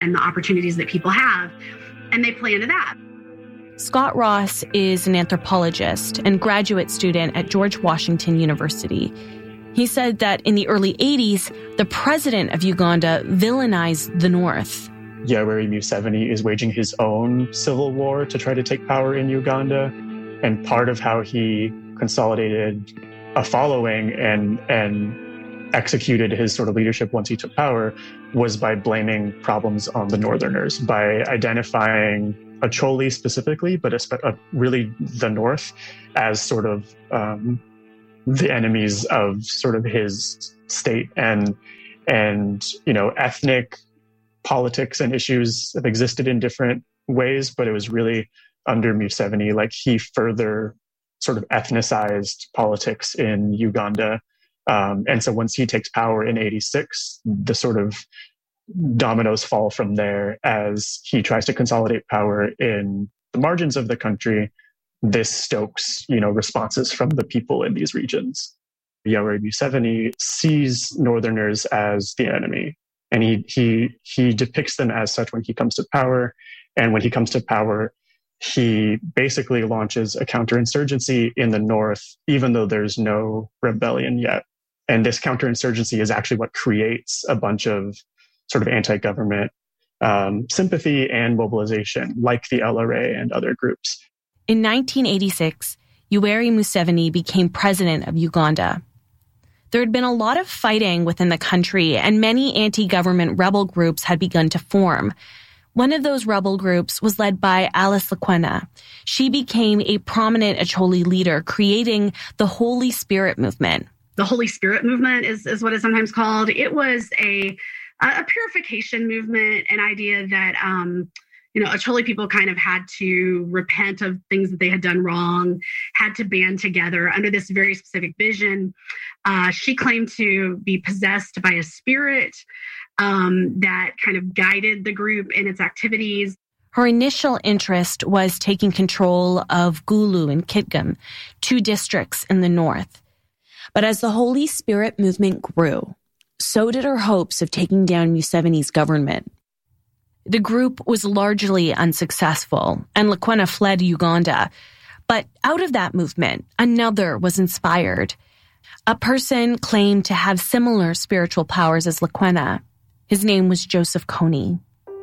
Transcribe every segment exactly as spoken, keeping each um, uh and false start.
and the opportunities that people have. And they play into that. Scott Ross is an anthropologist and graduate student at George Washington University. He said that in the early eighties, the president of Uganda villainized the North. Yoweri Museveni is waging his own civil war to try to take power in Uganda. And part of how he consolidated a following and, and executed his sort of leadership once he took power was by blaming problems on the Northerners, by identifying Acholi specifically, but uh, really the North as sort of um, the enemies of sort of his state. And, and, you know, ethnic politics and issues have existed in different ways, but it was really under Museveni, like he further sort of ethnicized politics in Uganda. Um, and so once he takes power in eighty-six, the sort of dominoes fall from there as he tries to consolidate power in the margins of the country. This stokes, you know, responses from the people in these regions. Yoweri Museveni sees Northerners as the enemy, and he he he depicts them as such when he comes to power. And when he comes to power, he basically launches a counterinsurgency in the North, even though there's no rebellion yet. And this counterinsurgency is actually what creates a bunch of sort of anti-government um, sympathy and mobilization, like the L R A and other groups. In nineteen eighty-six, Yoweri Museveni became president of Uganda. There had been a lot of fighting within the country, and many anti-government rebel groups had begun to form. One of those rebel groups was led by Alice Lekwena. She became a prominent Acholi leader, creating the Holy Spirit movement. The Holy Spirit movement is, is what it's sometimes called. It was a, a purification movement, an idea that, um, you know, Acholi people kind of had to repent of things that they had done wrong, had to band together under this very specific vision. Uh, she claimed to be possessed by a spirit um, that kind of guided the group in its activities. Her initial interest was taking control of Gulu and Kitgum, two districts in the north. But as the Holy Spirit movement grew, so did her hopes of taking down Museveni's government. The group was largely unsuccessful, and Lekwena fled Uganda. But out of that movement, another was inspired. A person claimed to have similar spiritual powers as Lekwena. His name was Joseph Kony.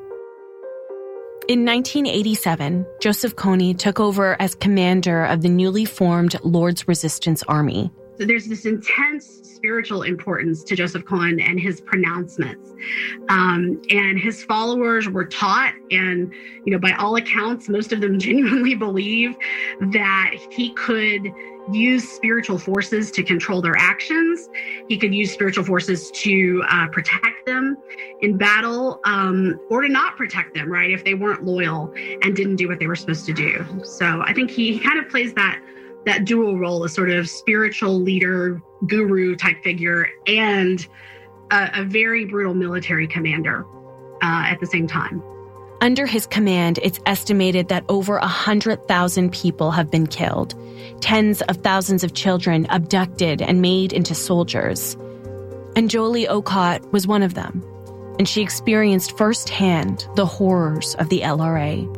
In nineteen eighty-seven, Joseph Kony took over as commander of the newly formed Lord's Resistance Army. So there's this intense spiritual importance to Joseph Kony and his pronouncements. Um, and his followers were taught, and, you know, by all accounts, most of them genuinely believe that he could use spiritual forces to control their actions. He could use spiritual forces to uh, protect them in battle, um, or to not protect them, right, if they weren't loyal and didn't do what they were supposed to do. So I think he, he kind of plays that that dual role, a sort of spiritual leader, guru type figure, and a, a very brutal military commander uh, at the same time. Under his command, it's estimated that over one hundred thousand people have been killed, tens of thousands of children abducted and made into soldiers. And Jolie Okot was one of them, and she experienced firsthand the horrors of the L R A.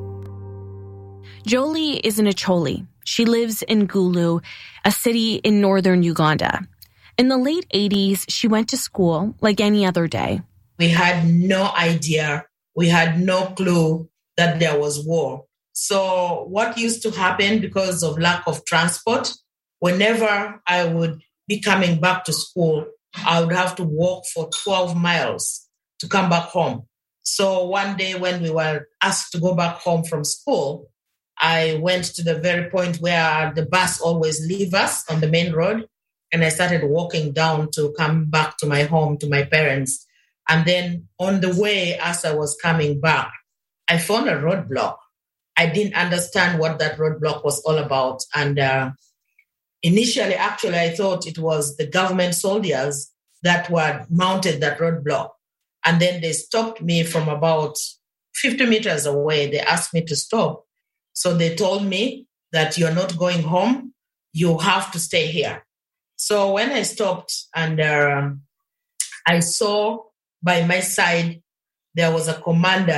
Jolie is an Acholi. She lives in Gulu, a city in northern Uganda. In the late eighties, she went to school like any other day. We had no idea. We had no clue that there was war. So what used to happen because of lack of transport, whenever I would be coming back to school, I would have to walk for twelve miles to come back home. So one day when we were asked to go back home from school, I went to the very point where the bus always leaves us on the main road. And I started walking down to come back to my home, to my parents. And then on the way, as I was coming back, I found a roadblock. I didn't understand what that roadblock was all about. And uh, initially, actually, I thought it was the government soldiers that were mounted that roadblock. And then they stopped me from about fifty meters away. They asked me to stop. So they told me that you're not going home. You have to stay here. So when I stopped and uh, I saw by my side, there was a commander